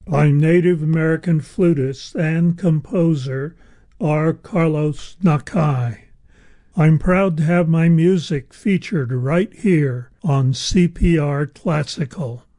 I'm Native American flutist and composer R. Carlos Nakai. I'm proud to have my music featured right here on CPR Classical.